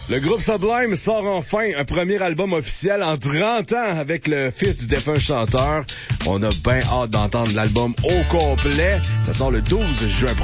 Le groupe Sublime sort enfin un premier album officiel en 30 ans avec le fils du défunt chanteur. On a bien hâte d'entendre l'album au complet. Ça sort le 12 juin prochain.